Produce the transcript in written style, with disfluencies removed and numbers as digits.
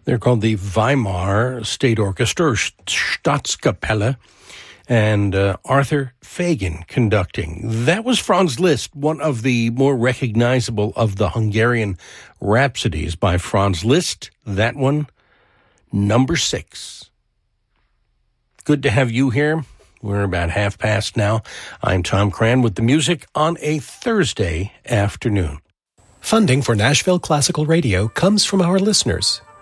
They're called the Weimar State Orchestra, or Staatskapelle, and Arthur Fagan conducting. That was Franz Liszt, one of the more recognizable of the Hungarian rhapsodies by Franz Liszt. That one, number 6. Good to have you here. We're about past now. I'm Tom Cran with the music on a Thursday afternoon. Funding for Nashville Classical Radio comes from our listeners.